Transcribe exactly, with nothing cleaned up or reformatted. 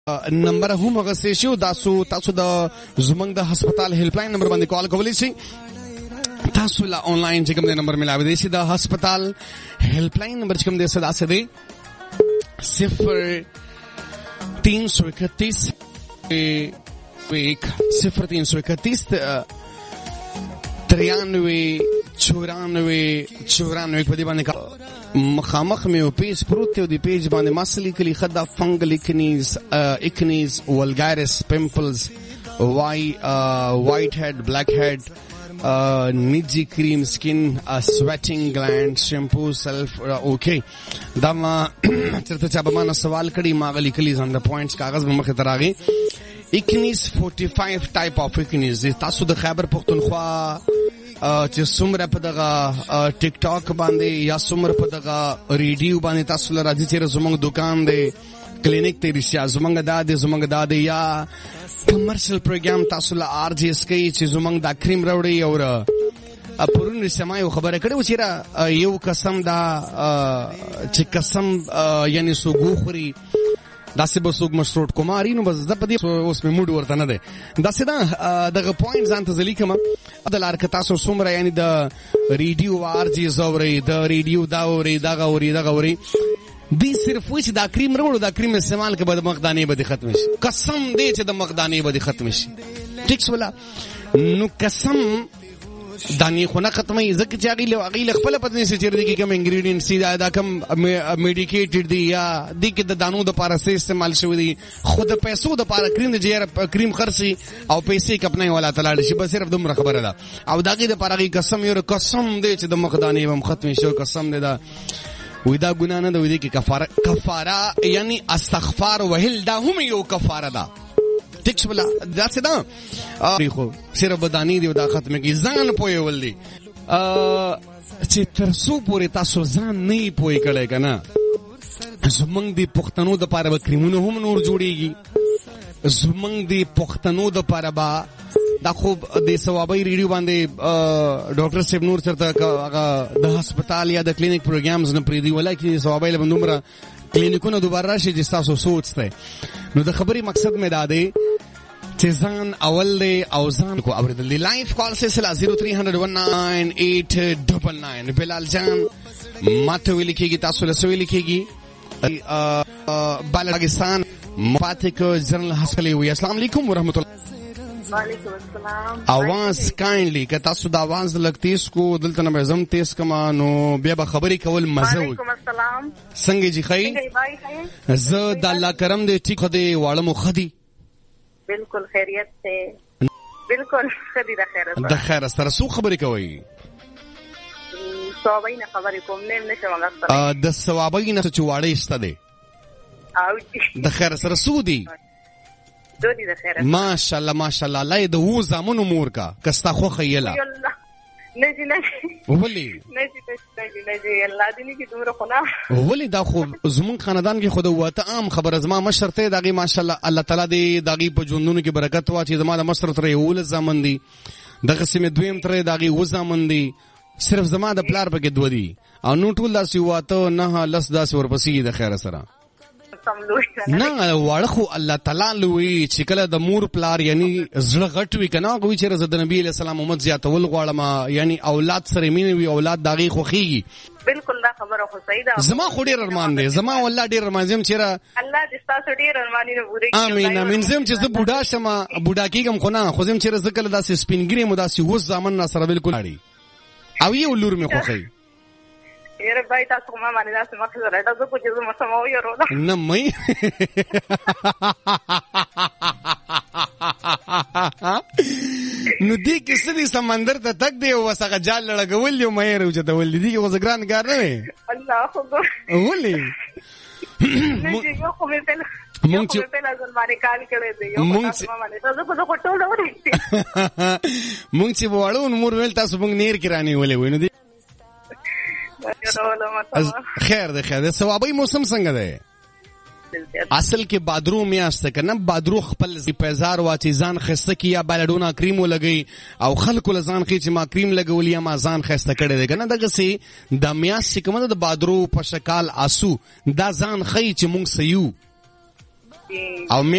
نمبر هم غسې شو تاسو تاسو د زمنګ د هسپتال هیلپ لاین نمبر باندې کال کولی شئ. تاسو لا آنلاین چې کوم د نمبر ملاوي دی شي د هسپتال هیلپ لاین نمبر چې کوم دی صدا څه دی صفر تین سو اکتیس صفر تین سو اکتیس ترانوے چورانوے چورانوے په دې باندې مخامخ مې او پیج پروت دی او د پیج باندې مسلې کلی خدا فنگل اکنیز اکنیز ولګارس پمپلز واي وایټ هډ بلیک هډ نیجی کریم سکن سویټینګ گلانډ شیمپو سیلف اوکے دا ما چرته چا به ما سوال کړي ما غلي کلی ځان د پوینټس کاغذ به مخه تراغي اکنیز forty-five ټایپ اف اکنیز تاسو د خیبر پختونخوا چې څومره په دغه ټیک ټاک باندې یا څومره په دغه ریډیو باندې تاسو لپاره راځي چې زموږ دکان دی کلینیک ته رښتیا زموږ دا دی زموږ دا دی یا کمرشل پروګرام تاسو له آر جی اس کوي چې زموږ دا کریم راوړي او پرون سما یو خبره کړې و چې یو قسم دا چې قسم یعنی سوګو خوري داسې به څوک مشروط کماري نو بس زه په دې اوس مې موډ ورته نه دی داسې دا دغه پوینټ ځان ته زه لیکم د لار که تاسو څومره یعنی د ریډیو آر جی اورئ د ریډیو دا اورئ دغه اورئ دغه اورئ دی صرف وایي چې دا کریم راوړو دا کریم استعمال که به د مخدانې به دې ختم شي قسم دی چې د مخدانې به دې ختم شي ټیک شوله نو قسم دانی خو نه ختمه ځکه چې هغې له هغې له خپله پته نه شي چې دې کې کوم انګریډینټس دي دا کوم میډیکیټډ دي یا دې کې د دانو دپاره څه استعمال شوي دي خو د پیسو دپاره کریم د چې کریم خرڅي او پیسې کپنۍ والا ته لاړ شي بس صرف دومره خبره ده او د هغې دپاره هغې قسم یو قسم دی چې د مخدانې به هم ختمې شي قسم دی دا وی دا ګناه نه ده وی دې کې کفاره کفاره یعنی استغفار وهل دا هم یو کفاره ده ټیک شوله داسې ده خو صرف بداني دی او دا ختمه کې ځان پوهول دي چې تر څو پورې تاسو ځان نه پوهې کړی که نه زمونږ د پښتنو دپاره به کریمونه هم نور جوړېږي زمونږ د پښتنو دپاره به دا خوب د ثوابۍ ریډیو باندې ډاکټر صاحب نور چېرته هغه د هسپتال یا د کلینیک پروګرامز نه پرېږدي ولکه ثوابۍ له به دومره کلینیکونه دوباره راشي چې ستاسو سوچ دی نو د خبرې مقصد مې دا دی چې ځان اول دی او ځان کو اورېدل دی لایف کال سلسله زیرو تھری ہنڈریڈ ون نائن ایٹ ڈبل نائن بلال جان ماته ویل کېږي تاسو له څه ویل کېږي بال پاکستان مفاتک جنرل هسپتال وي السلام علیکم ورحمۃ اللہ وعلیکم السلام اواز کایندلی که تاسو د اواز لږ تیز کو دلته نه زم تیز کما نو بیا به خبرې کول مزه وي وعلیکم السلام څنګه جی خی زه د الله کرم دې ټیک خدای واړه مو خدي بالکل خیریت ته بالکل خدي د خیر د خیر سره سو خبرې کوي ثوابین خبرې کوم نه نشم غوښتل د ثوابین څه چواړې شته دي او د خیر سره سو دي دودی د خیره ماشاءالله ماشاءالله الله د و زامنو مور کا کستا خو خیلا نجی نجی ولی نجی نجی نجی الله دې نه کې دومره خنا ولی دا خو زمون خاندان کې خود وته عام خبر ازما مشرته دغه ماشاءالله الله تعالی دې دغه په ژوندونو کې برکت واچي زما د مشرت ری ول زامن دي دغه سیمه دویم تر دغه و زامن دي صرف زما د پلار په کې دو دي او نو ټول داسې واته نه لس داس ورپسې د خیر سره نه واړه خو الله تعالی لوی چې کله د مور پلار یعنی زړه غټ وي کنه کوي چې رسول نبی علیہ السلام امت زیاتول غواړم یعنی اولاد سره مين وي اولاد داغي خوخيږي بالکل دا خبره خو صحیح ده زما خو ډیر ارمان دی زما والله ډیر ارمان زم چې الله دې تاسو ډیر ارمانونه پوره کړي امين امين زم چې زه بوډا شم بوډا کېږم خو نه خو زم چې زه کله داسې سپینګری مو داسې وس ځامن سره بالکل اړي او یو لور مې خوخي یره بای تاسو ما باندې تاسو مخ سره تاسو کو چې زما سمو یو رولا نه مې نو دې کې سړي سمندر ته تک دی او وسغه جال لګول یو مې راوځه ته ولې دې اوس ګران کار نه وي الله خو ولې نه یو خو مې په مونږ چې په لازم باندې کال کړی دی یو تاسو ما باندې تاسو کو د ټول ورته مونږ چې وړو نور ویل تاسو مونږ نیر کرانی ولې وینو خیر ده خیر ده ثوابي موسم څنګه ده اصل کې بادرو میاشت کنه بادرو خپل پیزار واچي ځان خسته کیا بالډونا کریم لګي او خلکو لزان خي چې ما کریم لګولې ما ځان خسته کړي ده کنه دغه سي د میاشت کومه د بادرو په شکل آسو دا ځان خي چې مونږ سيو او